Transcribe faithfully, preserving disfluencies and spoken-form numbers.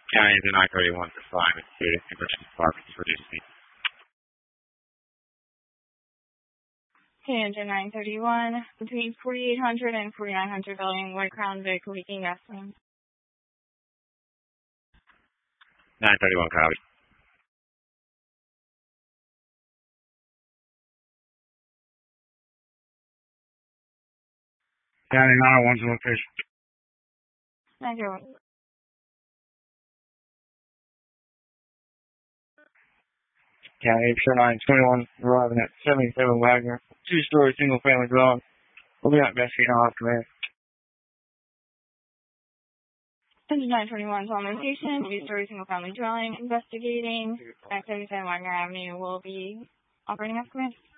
County into nine thirty-one for five and two to Conversion Park for reduced speed. Okay, engine nine thirty-one, between forty-eight hundred and forty-nine hundred building, White Crown vehicle leaking gasoline. nine thirty-one, copy. County nine oh one's location. nine zero one. County eight nine twenty-one, arriving at seventy-seven Wagner, two-story single-family dwelling. We'll be out investigating all command. Engine nine twenty-one is on location, two-story single-family dwelling, investigating at seventy-seven Wagner Avenue. Will be operating off command.